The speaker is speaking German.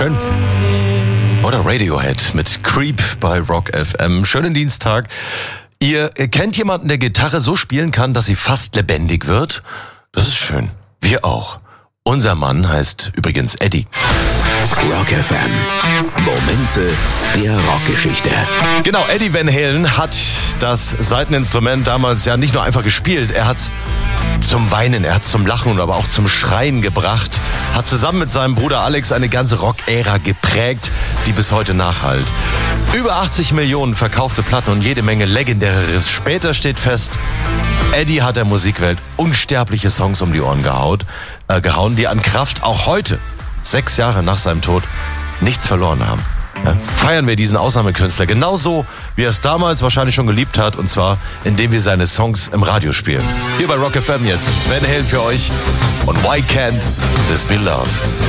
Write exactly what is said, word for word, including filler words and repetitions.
Schön. Oder Radiohead mit Creep bei Rock F M. Schönen Dienstag. Ihr kennt jemanden, der Gitarre so spielen kann, dass sie fast lebendig wird? Das ist schön. Wir auch. Unser Mann heißt übrigens Eddie. Rock F M. Momente der Rockgeschichte. Genau, Eddie Van Halen hat das Saiteninstrument damals ja nicht nur einfach gespielt, er hat's zum Weinen, er hat's zum Lachen und aber auch zum Schreien gebracht, hat zusammen mit seinem Bruder Alex eine ganze Rock-Ära geprägt, die bis heute nachhallt. Über achtzig Millionen verkaufte Platten und jede Menge legendäre. Später steht fest, Eddie hat der Musikwelt unsterbliche Songs um die Ohren gehaut, äh, gehauen, die an Kraft auch heute, sechs Jahre nach seinem Tod, nichts verloren haben. Ja? Feiern wir diesen Ausnahmekünstler genauso, wie er es damals wahrscheinlich schon geliebt hat, und zwar, indem wir seine Songs im Radio spielen. Hier bei Rock F M jetzt, Van Halen für euch und Why Can't This Be Love?